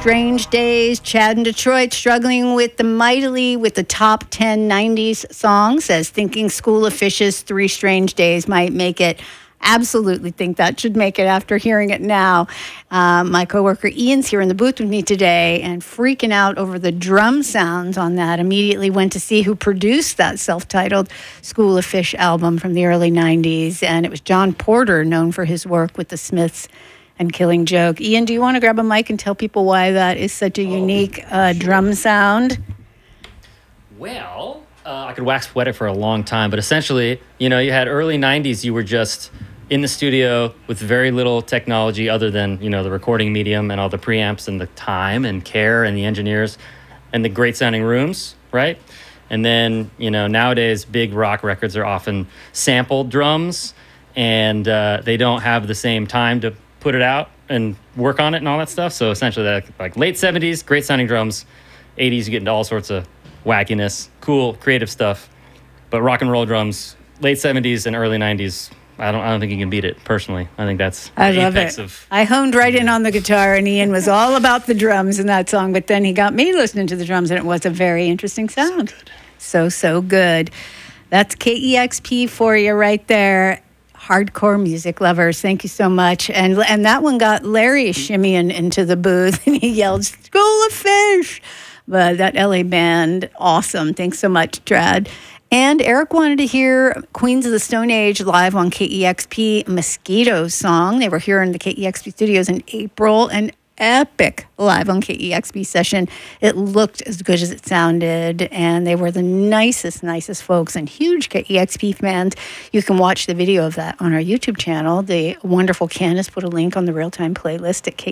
Strange Days. Chad in Detroit struggling with the top 10 90s songs. Says thinking School of Fishes, 3 Strange Days might make it. Absolutely think that should make it after hearing it now. My coworker Ian's here in the booth with me today and freaking out over the drum sounds on that. Immediately went to see who produced that self-titled School of Fish album from the early 90s. And it was John Porter, known for his work with the Smiths and Killing Joke. Ian, do you want to grab a mic and tell people why that is such a unique drum sound? Well, I could wax poetic for a long time, but essentially, you had early 90s, you were just in the studio with very little technology other than, the recording medium and all the preamps and the time and care and the engineers and the great sounding rooms, right? And then, nowadays, big rock records are often sampled drums and they don't have the same time to put it out and work on it and all that stuff. So essentially, like late 70s, great sounding drums, 80s, you get into all sorts of wackiness, cool, creative stuff. But rock and roll drums, late 70s and early 90s, I don't think you can beat it, personally. I think that's I love it. I honed right in on the guitar, and Ian was all about the drums in that song, but then he got me listening to the drums, and it was a very interesting sound. So good. That's KEXP for you right there. Hardcore music lovers, thank you so much. And that one got Larry shimmying into the booth, and he yelled, "School of Fish!" But that LA band, awesome. Thanks so much, Trad. And Eric wanted to hear Queens of the Stone Age live on KEXP, Mosquito Song. They were here in the KEXP studios in April. An epic live on KEXP session. It looked as good as it sounded, and they were the nicest folks and huge KEXP fans. You can watch the video of that on our YouTube channel. The wonderful Candace put a link on the real-time playlist at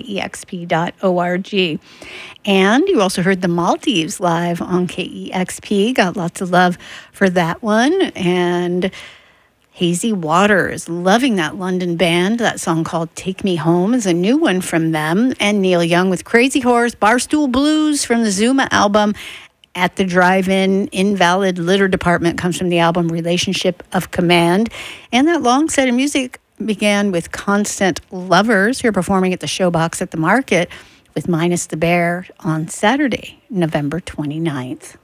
kexp.org. And you also heard the Maldives live on KEXP. Got lots of love for that one. And Hazy Waters, loving that London band. That song called Take Me Home is a new one from them. And Neil Young with Crazy Horse, Barstool Blues from the Zuma album. At the Drive-In, Invalid Litter Department comes from the album Relationship of Command. And that long set of music began with Constant Lovers, who are performing at the Showbox at the Market with Minus the Bear on Saturday, November 29th.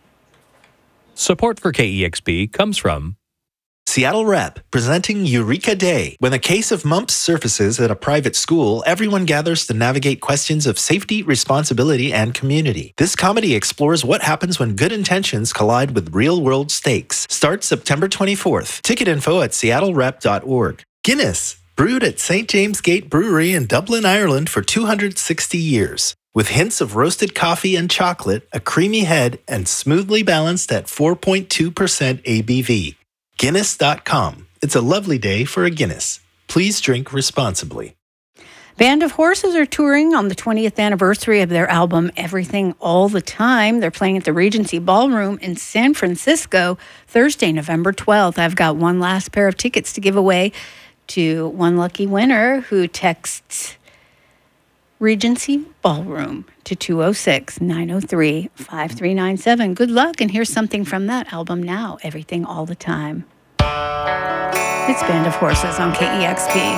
Support for KEXP comes from Seattle Rep, presenting Eureka Day. When a case of mumps surfaces at a private school, everyone gathers to navigate questions of safety, responsibility, and community. This comedy explores what happens when good intentions collide with real-world stakes. Starts September 24th. Ticket info at seattlerep.org. Guinness, brewed at St. James Gate Brewery in Dublin, Ireland for 260 years. With hints of roasted coffee and chocolate, a creamy head, and smoothly balanced at 4.2% ABV. Guinness.com. It's a lovely day for a Guinness. Please drink responsibly. Band of Horses are touring on the 20th anniversary of their album Everything All the Time. They're playing at the Regency Ballroom in San Francisco Thursday, November 12th. I've got one last pair of tickets to give away to one lucky winner who texts Regency Ballroom to 206-903-5397. Good luck, and here's something from that album now, Everything All the Time. It's Band of Horses on KEXP.